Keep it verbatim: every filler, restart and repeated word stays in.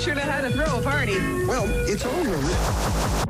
sure know how to throw a party. Well, it's over.